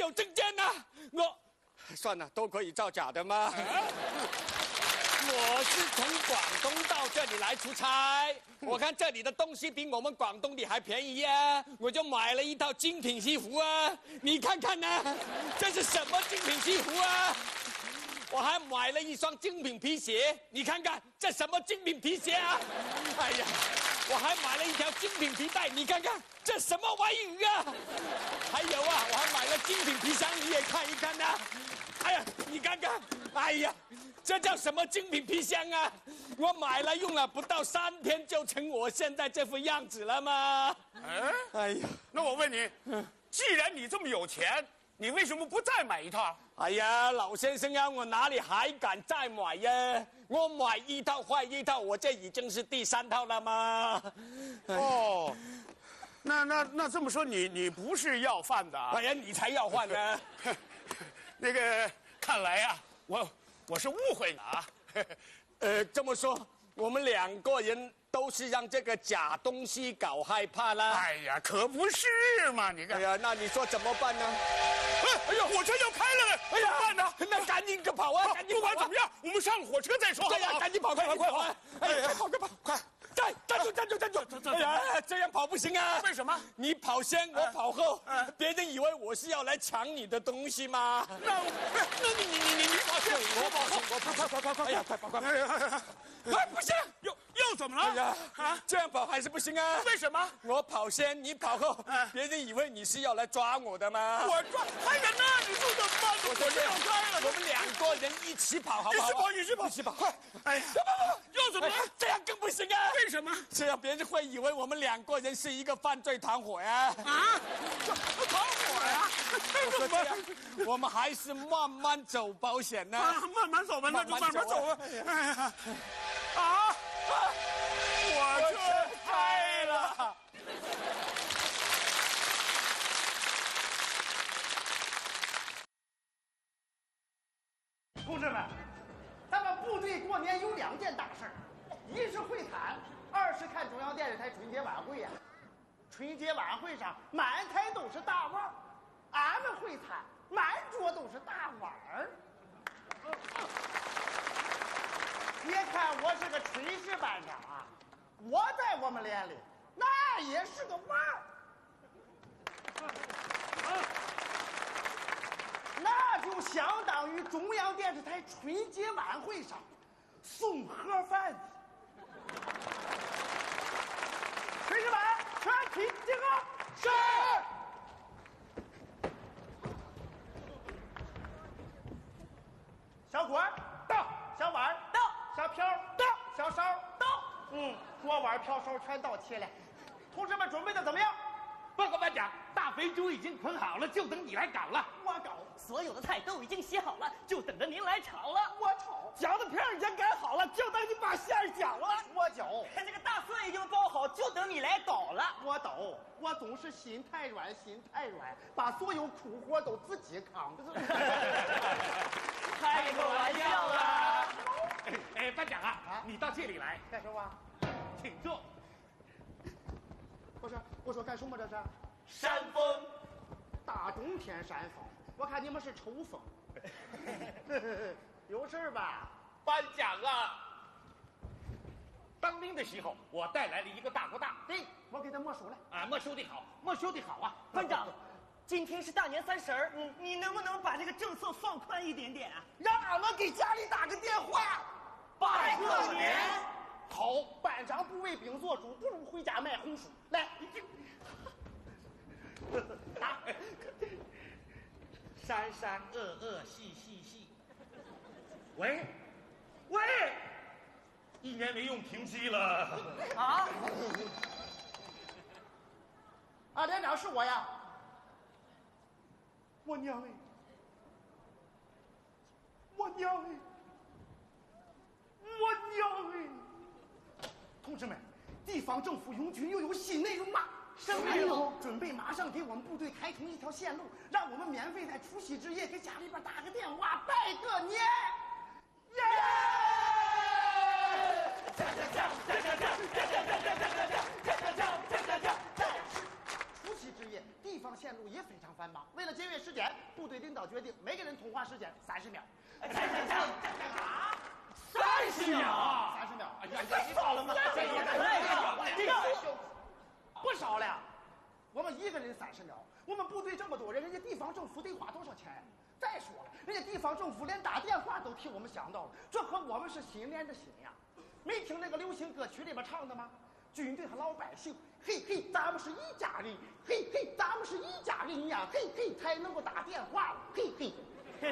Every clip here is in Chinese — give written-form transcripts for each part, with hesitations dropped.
有证件呐、算了，都可以造假的嘛。我是从广东到这里来出差，我看这里的东西比我们广东的还便宜啊，我就买了一套精品西服啊，你看看呢、这是什么精品西服啊？我还买了一双精品皮鞋，你看看这什么精品皮鞋啊？哎呀，我还买了一条精品皮带，你看看这什么玩意啊？还有啊，我还买了精品皮箱，你也看一看呐、哎呀，你看看，哎呀，这叫什么精品皮箱啊？我买了用了不到3天就成我现在这副样子了吗？哎呀， 那我问你，既然你这么有钱，你为什么不再买一套？ 哎呀，老先生啊，我哪里还敢再买呀？我买一套换一套，我这已经是第3套了吗？ 哦，那这么说，你不是要饭的啊？ 哎呀，你才要换呢！ 那个，看来呀、我是误会了啊。 这么说，我们2个人都是让这个假东西搞害怕啦。 哎呀，可不是嘛！你看， 哎呀，那你说怎么办呢？ 哎呦，火车要开了， 哎呀， 怎么办呢？ 那赶紧个跑啊！赶紧不跑啊！ 管怎么样，我们上火车再说。 对呀，赶紧跑，快跑！哎呀，快跑！快！站住！哎呀，这样跑不行啊！ 为什么？ 你跑先，我跑后，别人以为我是要来抢你的东西吗？ 那你跑先，我跑后。 快！哎呀，快跑！哎，不行！ 又怎么了？ 哎呀，这样跑还是不行啊！ 为什么？ 我跑先，你跑后，别人以为你是要来抓我的吗？ 我抓！哎呀，那你说怎么办？ 我火车要开了， 我们2个人一起跑，好不好？ 一起跑！快！哎呀，又怎么了？ 这样更不行啊！ 为什么？ 这样别人会以为我们2个人是一个犯罪团伙呀！ 啊？团伙呀？ 我说这样，我们还是慢慢走保险呢。 慢慢走吧，那就慢慢走吧。哎呀，火车开了。 同志们，咱们部队过年有2件大事儿，一是会谈，2是看中央电视台春节晚会呀。春节晚会上满台都是大腕儿，俺们会谈满桌都是大碗儿。别看我是个炊事班长啊，我在我们连里那也是个腕儿。那就相当于中央电视台春节晚会上送盒饭的。炊事班全体集合。是。小锅到，小碗到，小瓢到，小勺到。锅碗瓢勺全到齐了。同志们准备的怎么样？ 报告班长，大肥猪已经捆好了，就等你来搞了。 我搞， 所有的菜都已经洗好了，就等着您来炒了。 我炒， 饺子皮儿已经擀好了，就等你把馅儿搅了。 我搅， 这个大蒜已经包好，就等你来捣了。 我抖，我总是心太软，把所有苦活都自己扛。 开个玩笑啊！ 哎，班长啊，你到这里来， 干什么？ 请坐。 我说干什么这是？ 扇风， 大冬天扇风，我看你们是抽风。有事吧？ 班长啊，当兵的时候我带来了一个大哥大， 对，我给他没收了。 啊，没收的好啊。 班长，今天是大年30，你能不能把这个政策放宽一点点啊？ 让俺们给家里打个电话， 拜个年。 好，班长不为兵做主，不如回家卖红薯。来， 啊，山山恶恶细细细。喂，1年没用停机了啊！ 啊，连长是我呀。我娘哎！同志们，地方政府拥军又有新内容了。 什么内容？ 准备马上给我们部队开通一条线路，让我们免费在除夕之夜给家里边打个电话，拜个年。耶！除夕之夜，地地方线路也非常繁忙。为了节约时间，部队领导决定每个人通话时间30秒。 啊 30秒 30秒。 哎呀，太少了吗？ 不少了。我们一个人30秒，我们部队这么多人，人家地方政府得花多少钱？再说了，人家地方政府连打电话都替我们想到了，这和我们是心连着心呀。没听那个流行歌曲里边唱的吗？军队和老百姓，嘿嘿，咱们是一家人，嘿嘿，咱们是一家人呀，嘿嘿，才能够打电话，嘿嘿。明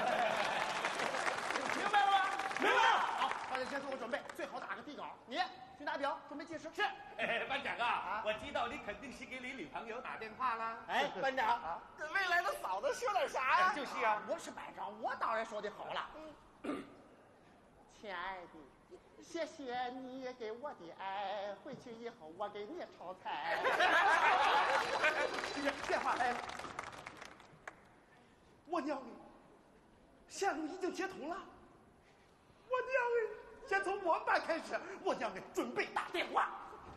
白了吗？ 明白了。 好，大家先做个准备，最好打个底稿。你去拿表，准备计时。 是，班长啊，我知道你肯定是给你女朋友打电话啦。 哎，班长，跟未来的嫂子说点啥呀？ 就是啊， 我是班长，我当然说的好了。亲爱的，谢谢你给我的爱，回去以后我给你炒菜。电话来了，我娘哎，线路已经接通了。我娘哎，先从我们班开始，我娘哎，准备打电话。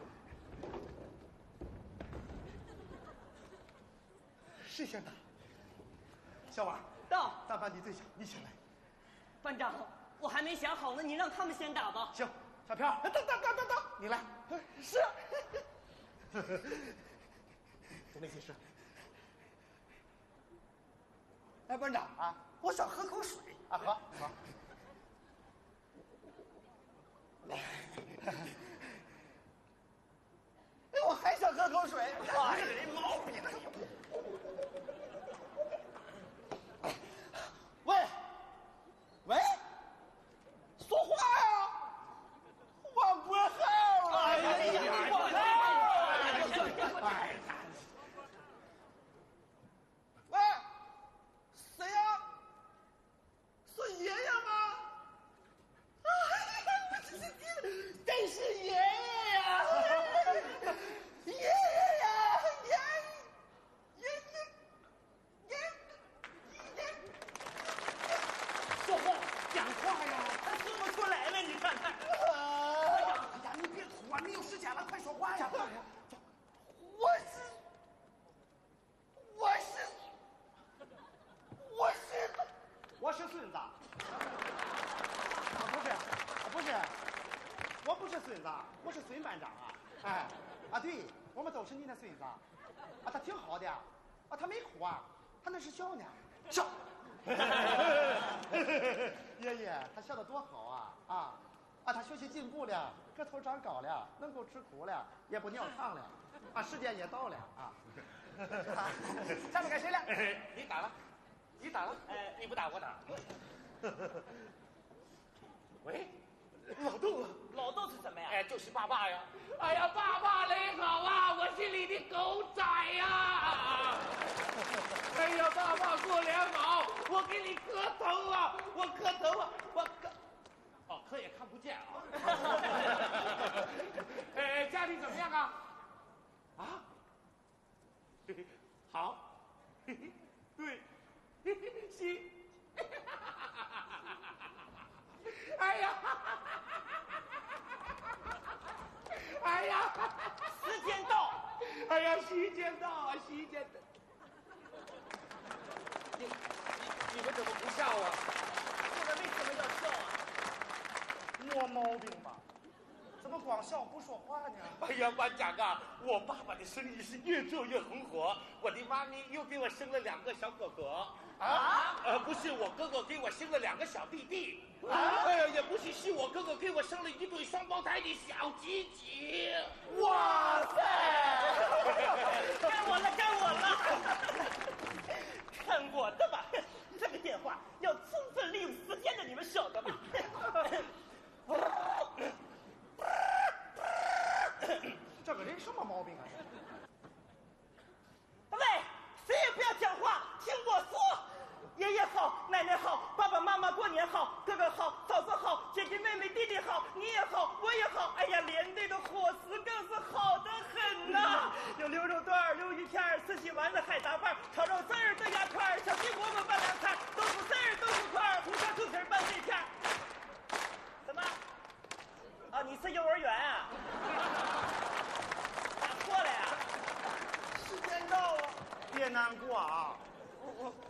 谁先打？小王到。 咱班你最小，你先来。 班长，我还没想好呢，你让他们先打吧。 行，小飘，等，你来。是。准备计时。哎，班长啊，我想喝口水啊，喝。来。哎，我还想喝口水。哎，这毛病。喂，说话呀！我不好了。哎呀，喂，谁呀？是爷爷吗？哎呀，真是爷爷呀！爷爷呀，说话，讲话呀！ 他说不出来了，你看看。 哎呀，你别拖，没有时间了，快说话呀！我是孙子。我不是孙子，我是孙班长啊！哎，啊对，我们都是你的孙子啊！他挺好的啊，他没哭啊，他那是笑呢，笑。爷爷，他笑得多好啊！他学习进步了，个头长高了，能够吃苦了，也不尿炕了，时间也到了啊！下面该谁了？ 你打了，你不打我打。喂， 老豆是什么呀？ 哎，就是爸爸呀！哎呀，爸爸你好啊，我是你的狗仔呀！哎呀，爸爸过两毛，我给你磕头啊！我磕头啊！哦，磕也看不见啊！家里怎么样啊？啊？好，对，行。哎呀！哎呀！ 时间到！ 哎呀，时间到啊！你们怎么不笑啊？ 这个为什么要笑啊？ 我毛病吧？怎么光笑不说话呢？ 哎呀，班长啊，我爸爸的生意是越做越红火，我的妈咪又给我生了2个小哥哥。不是我哥哥给我生了2个小弟弟。也不是我哥哥给我生了1对双胞胎的小鸡鸡。 哇塞！ 该我了！